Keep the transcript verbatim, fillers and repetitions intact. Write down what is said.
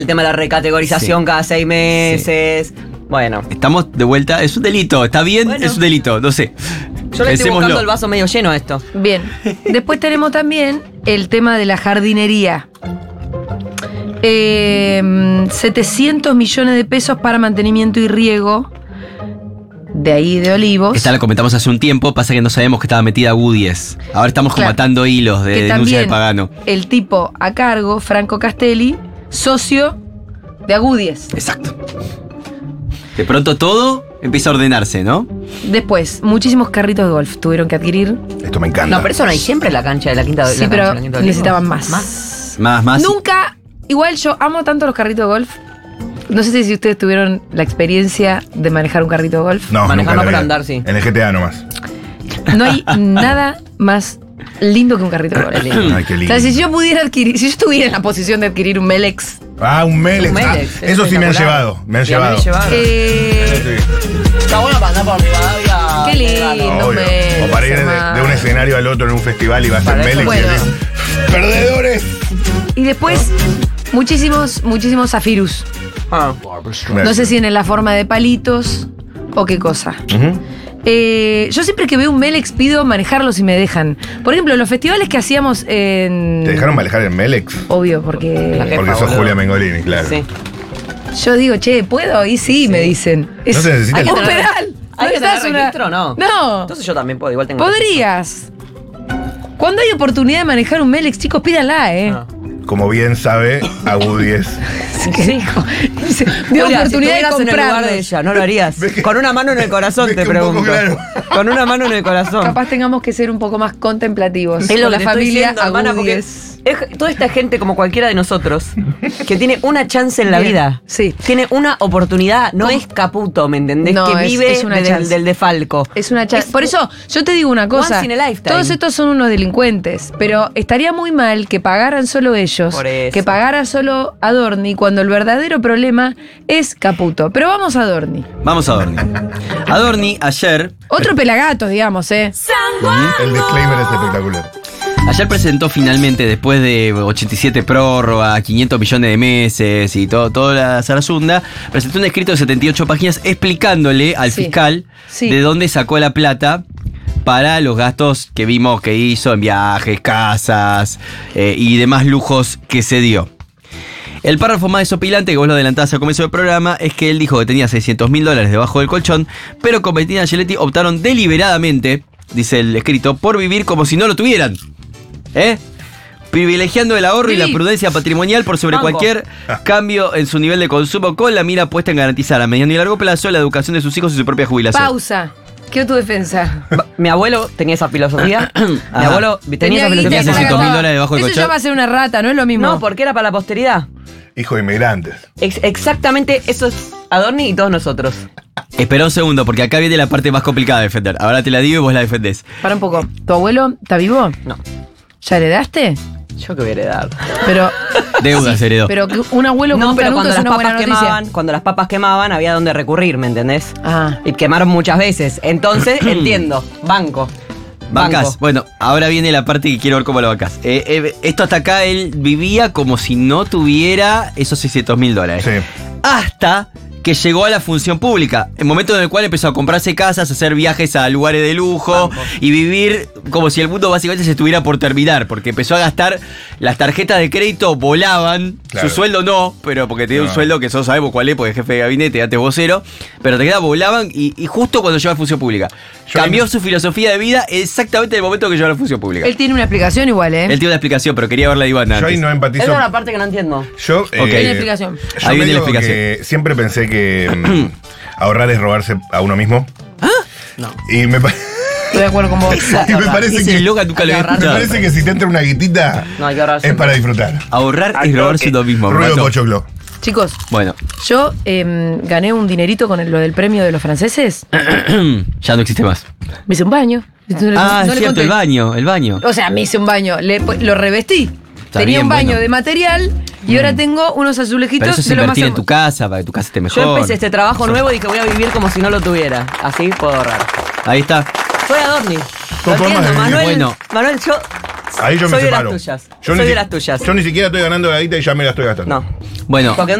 El tema de la recategorización Sí. cada seis meses. Sí. Bueno. Estamos de vuelta. Es un delito. Está bien, Bueno. es un delito. No sé. Yo le estoy Pensémoslo. buscando el vaso medio lleno a esto. Bien. Después tenemos también el tema de la jardinería. Eh, setecientos millones de pesos para mantenimiento y riego. De ahí de Olivos. Esta la comentamos hace un tiempo, pasa que no sabemos que estaba metida Woodies. Ahora estamos como Claro. atando hilos de Que denuncia de también Pagano. el tipo a cargo, Franco Castelli, socio de Agudies. Exacto. De pronto todo empieza a ordenarse, ¿no? Después, muchísimos carritos de golf tuvieron que adquirir. Esto me encanta. No, pero eso no hay siempre en la cancha de la quinta de Sí, la pero cancha de la Quinta de Olivos. necesitaban más. ¿Más? Más, más. Nunca, igual yo amo tanto los carritos de golf. No sé si ustedes tuvieron la experiencia de manejar un carrito de golf. No, Manejar nunca no, la pero vi. andar, sí. En el G T A nomás. No hay nada más lindo que un carrito de golf. Ay, qué O lindo. sea, si yo pudiera adquirir, si yo estuviera en la posición de adquirir un Melex, Ah, un Melex. Un Ah, Melex, es eso sí me han espectacular. llevado. Me han Sí, a mí me llevado. llevaron. eh, Sí, Está bueno para andar por Rivadavia. Qué lindo. obvio. Melex, O para ir de, hermano. de un escenario al otro en un festival y vas a Para ser eso, Melex y bueno. decís, ¡perdedores! y después, muchísimos, muchísimos zafirus. Ah. No sé si en la forma de palitos o qué cosa. Ujú. Eh, yo siempre que veo un Melex pido manejarlo si me dejan. Por ejemplo, los festivales que hacíamos en... ¿Te dejaron manejar el Melex? Obvio, porque La jefa, Porque sos boludo. Julia Mengolini, claro. Sí. yo digo, che, ¿puedo? Y sí, me dicen. Es se necesita Hay que un tener- pedal. ¿Hay ¿No que estás tener una- registro o no? No. Entonces yo también puedo, igual tengo Podrías. Cuando hay oportunidad de manejar un Melex, chicos, pídanla, ¿eh? Ah. Como bien sabe, Agudies. ¿Qué dijo? Dice, dio Julia, si oportunidad de estuvieras en el lugar comprarlos. de ella, ¿no lo harías? Ves que- Con una mano en el corazón, ves te que un poco pregunto. claro. Con una mano en el corazón. Capaz tengamos que ser un poco más contemplativos. Es lo con que la te estoy familia diciendo, hermana, porque Agudies. es toda esta gente, como cualquiera de nosotros, que tiene una chance en la Bien, vida. sí. Tiene una oportunidad. No ¿Cómo? es Caputo, ¿me entendés? No, que es- vive es una del, chance. del defalco. Es una chance. Es- Por eso, yo te digo una cosa. Once in a lifetime. Todos estos son unos delincuentes. Pero estaría muy mal que pagaran solo ellos. Por eso. Que pagara solo Adorni cuando el verdadero problema es Caputo. Pero vamos a Adorni. Vamos a Adorni. Adorni ayer, Otro pelagato, digamos, ¿eh? El disclaimer es espectacular. ayer presentó finalmente, después de ochenta y siete prórrogas, quinientos millones de meses y todo, toda la zarazunda, presentó un escrito de setenta y ocho páginas explicándole al Sí. fiscal Sí. de dónde sacó la plata para los gastos que vimos que hizo en viajes, casas eh, y demás lujos que se dio. El párrafo más desopilante, que vos lo adelantabas al comienzo del programa, es que él dijo que tenía seiscientos mil dólares debajo del colchón, pero con Bettina Angeletti optaron deliberadamente, dice el escrito, por vivir como si no lo tuvieran. ¿Eh? Privilegiando el ahorro y la Sí. prudencia patrimonial por sobre Banco. cualquier cambio en su nivel de consumo, con la mira puesta en garantizar a mediano y largo plazo la educación de sus hijos y su propia jubilación. Pausa. ¿Qué tu defensa? Mi abuelo tenía esa filosofía. Mi Ajá. abuelo tenía esa guita y filosofía. Tenía se la seiscientos mil gastaba. dólares debajo del Eso colchón. ya va a ser una rata, no es lo mismo. No, porque era para la posteridad. Hijo de inmigrantes. Ex- exactamente eso es Adorni y todos nosotros. Espera un segundo, porque acá viene la parte más complicada de defender. Ahora te la digo y vos la defendés. Para un poco. ¿Tu abuelo está vivo? No. ¿Ya heredaste? Yo que voy a heredar. Pero. Deuda se heredó. Pero que un abuelo No, con pero canuto cuando es las una buena papas noticia. quemaban, cuando las papas quemaban, había donde recurrir, ¿me entendés? Ah. Y quemaron muchas veces. Entonces, entiendo. Banco. Bancas. Banco. Bueno, ahora viene la parte que quiero ver cómo lo bancas. Eh, eh, esto hasta acá él vivía como si no tuviera esos seiscientos mil dólares. Sí. Hasta que llegó a la función pública. El momento en el cual empezó a comprarse casas, a hacer viajes a lugares de lujo Banco. y vivir como si el mundo básicamente se estuviera por terminar. Porque empezó a gastar, las tarjetas de crédito volaban, Claro. su sueldo no, pero porque tenía un No. sueldo que todos sabemos cuál es, porque es jefe de gabinete, antes vocero, pero te quedas volaban y, y justo cuando llegó a la función pública. Yo Cambió en- su filosofía de vida exactamente en el momento que llegó a la función pública. Él tiene una explicación igual, ¿eh? Él tiene una explicación, pero quería verla de Iván Yo ahí antes. no Esa empatizo. es una parte que no entiendo. Yo, eh, Tiene explicación. Yo Ahí viene la medio explicación. que siempre pensé que mm, ahorrar es robarse a uno mismo. No. Y me, pa- Estoy de acuerdo con vos. y me parece Ese que eslogan nunca lo había Hay que me escuchado. parece que si te entra una guitita No, hay que ahorrarse. es para disfrutar. Ahorrar y robarse uno mismo. Ruido Mato. Pochoclo. Chicos, Bueno, yo em, gané un dinerito con el- lo del premio de los franceses. ya no existe más. Me hice un baño. No le- Ah, no es le cierto, conté. el baño, el baño. O sea, me hice un baño. Le- lo revestí. Está Tenía bien, un baño bueno. de material y ahora tengo unos azulejitos Pero eso es de lo más invertir en hermo- tu casa, para que tu casa esté mejor. Yo empecé este trabajo nuevo y dije voy a vivir como si no lo tuviera. Así puedo ahorrar. Ahí está. Soy Adorni. Lo Con formas entiendo, de vivir. Manuel. Bueno. Manuel, yo Ahí yo me Soy de las separo. tuyas. Yo Soy ni, de las tuyas. Yo ni siquiera estoy ganando la guita y ya me la estoy gastando. No. Bueno, Porque